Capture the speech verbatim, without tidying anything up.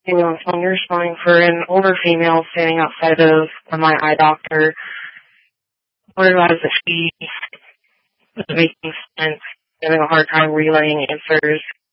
You know, so I'm responding for an older female standing outside of my eye doctor. I realized that she was making sense, having a hard time relaying answers,